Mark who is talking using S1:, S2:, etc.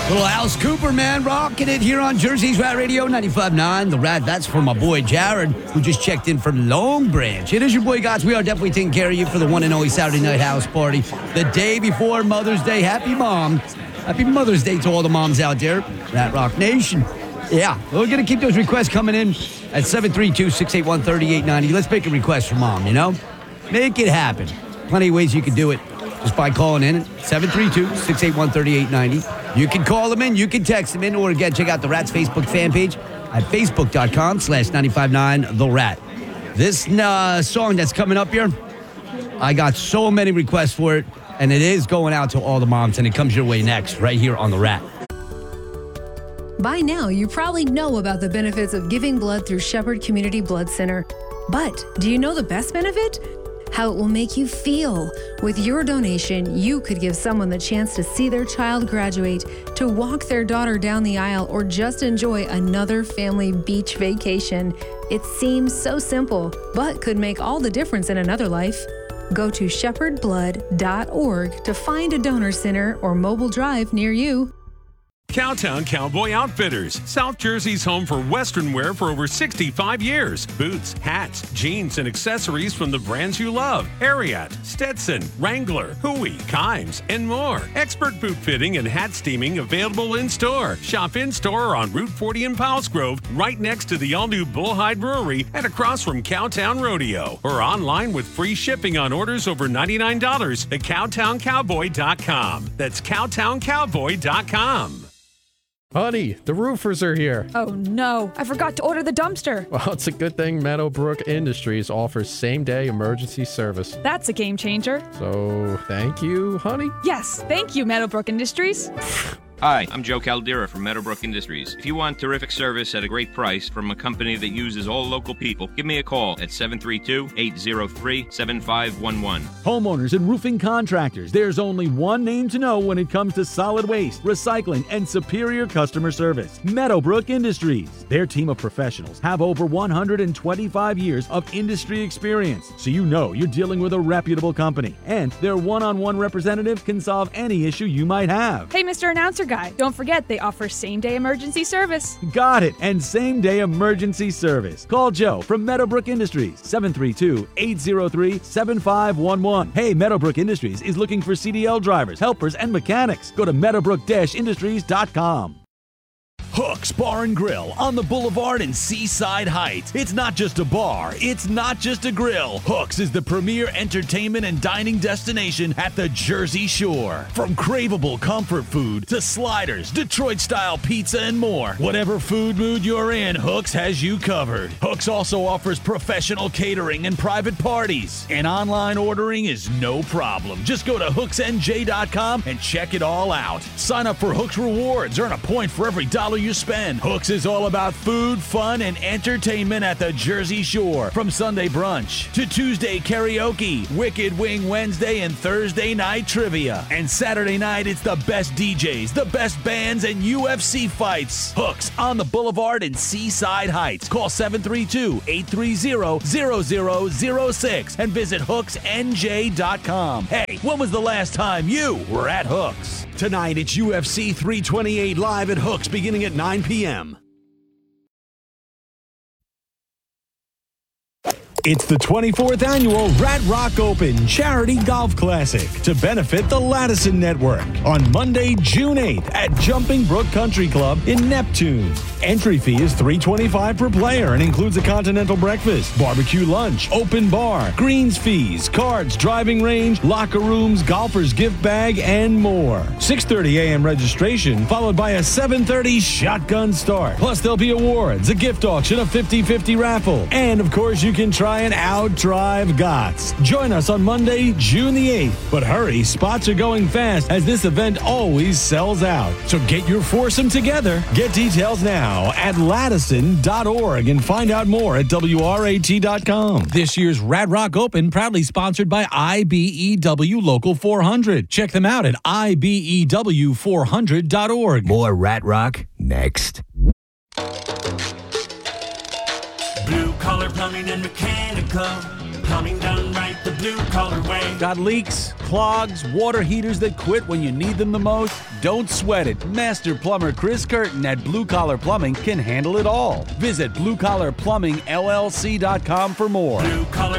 S1: Little Alice Cooper, man, rocking it here on Jersey's Rat Radio 95.9. The Rat, that's for my boy Jared, who just checked in from Long Branch. It is your boy, guys. We are definitely taking care of you for the one and only Saturday night house party, the day before Mother's Day. Happy Mom. Happy Mother's Day to all the moms out there. Rat Rock Nation. Yeah, we're going to keep those requests coming in at 732-681-3890. Let's make a request for Mom, you know? Make it happen. Plenty of ways you can do it. Just by calling in at 732-681-3890. You can call them in, you can text them in, or again, check out the Rat's Facebook fan page at facebook.com/959 The Rat. This song that's coming up here, I got so many requests for it, and it is going out to all the moms, and it comes your way next, right here on The Rat.
S2: By now, you probably know about the benefits of giving blood through Shepherd Community Blood Center. But do you know the best benefit? How it will make you feel. With your donation, you could give someone the chance to see their child graduate, to walk their daughter down the aisle, or just enjoy another family beach vacation. It seems so simple, but could make all the difference in another life. Go to shepherdblood.org to find a donor center or mobile drive near you.
S3: Cowtown Cowboy Outfitters, South Jersey's home for Western wear for over 65 years. Boots, hats, jeans, and accessories from the brands you love. Ariat, Stetson, Wrangler, Huey, Kimes, and more. Expert boot fitting and hat steaming available in-store. Shop in-store or on Route 40 in Powell's Grove, right next to the all-new Bullhide Brewery and across from Cowtown Rodeo. Or online with free shipping on orders over $99 at cowtowncowboy.com. That's cowtowncowboy.com.
S4: Honey, the roofers are here.
S5: Oh no, I forgot to order the dumpster.
S4: Well, it's a good thing Meadowbrook Industries offers same-day emergency service.
S5: That's a game changer.
S4: So, thank you, honey?
S5: Yes, thank you, Meadowbrook Industries.
S6: Hi, I'm Joe Caldera from Meadowbrook Industries. If you want terrific service at a great price from a company that uses all local people, give me a call at 732-803-7511.
S7: Homeowners and roofing contractors, there's only one name to know when it comes to solid waste, recycling, and superior customer service. Meadowbrook Industries. Their team of professionals have over 125 years of industry experience, so you know you're dealing with a reputable company. And their one-on-one representative can solve any issue you might have.
S5: Hey, Mr. Announcer Guy, don't forget they offer same-day emergency service.
S7: Got it, and same-day emergency service. Call Joe from Meadowbrook Industries, 732-803-7511. Hey, Meadowbrook Industries is looking for CDL drivers, helpers, and mechanics. Go to meadowbrook-industries.com. Hooks Bar and Grill on the Boulevard in Seaside Heights. It's not just a bar, it's not just a grill. Hooks is the premier entertainment and dining destination at the Jersey Shore. From craveable comfort food to sliders, Detroit-style pizza, and more. Whatever food mood you're in, Hooks has you covered. Hooks also offers professional catering and private parties. And online ordering is no problem. Just go to hooksnj.com and check it all out. Sign up for Hooks Rewards. Earn a point for every dollar you spend. Hooks is all about food, fun, and entertainment at the Jersey Shore. From Sunday brunch to Tuesday karaoke, Wicked Wing Wednesday, and Thursday night trivia. And Saturday night, it's the best DJs, the best bands, and UFC fights. Hooks on the Boulevard in Seaside Heights. Call 732-830-0006 and visit hooksnj.com. Hey, when was the last time you were at Hooks? Tonight, it's UFC 328 live at Hooks beginning at 9 p.m. It's the 24th annual Rat Rock Open Charity Golf Classic to benefit the Ladison Network on Monday, June 8th at Jumping Brook Country Club in Neptune. Entry fee is $325 per player and includes a continental breakfast, barbecue lunch, open bar, greens fees, cards, driving range, locker rooms, golfer's gift bag, and more. 6:30 a.m. registration followed by a 7:30 shotgun start. Plus there'll be awards, a gift auction, a 50-50 raffle, and of course you can try and out-drive GOTS. Join us on Monday, June the 8th. But hurry, spots are going fast as this event always sells out. So get your foursome together. Get details now at Ladison.org and find out more at WRAT.com. This year's Rat Rock Open proudly sponsored by IBEW Local 400. Check them out at IBEW400.org.
S8: More Rat Rock next.
S9: Blue collar plumbing and mechanical. Plumbing done right the blue collar way.
S10: Got leaks, clogs, water heaters that quit when you need them the most? Don't sweat it. Master plumber Chris Curtin at Blue Collar Plumbing can handle it all. Visit bluecollarplumbingllc.com for more.
S9: Blue collar